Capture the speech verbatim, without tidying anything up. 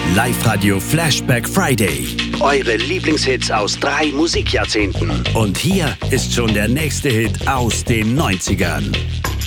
Live-Radio Flashback Friday. Eure Lieblingshits aus drei Musikjahrzehnten. Und hier ist schon der nächste Hit aus den neunzigern.